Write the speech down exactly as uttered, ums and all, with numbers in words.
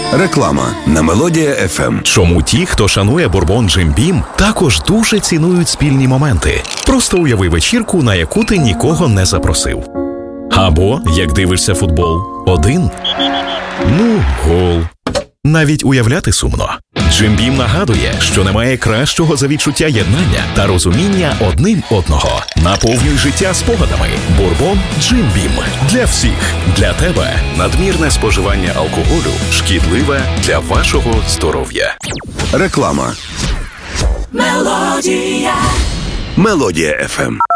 Реклама на Мелодія еф ем. Чому ті, хто шанує бурбон Джим Бім, також дуже цінують спільні моменти? Просто уяви вечірку, на яку ти нікого не запросив. Або, як дивишся футбол, один. Ну, гол. Навіть уявляти сумно. Джим Бім нагадує, що немає кращого за відчуття єднання та розуміння одним одного. Наповнюй життя спогадами. Бурбон Джим Бім. Для всіх. Для тебе. Надмірне споживання алкоголю шкідливе для вашого здоров'я. Реклама. Мелодія. Мелодія еф ем.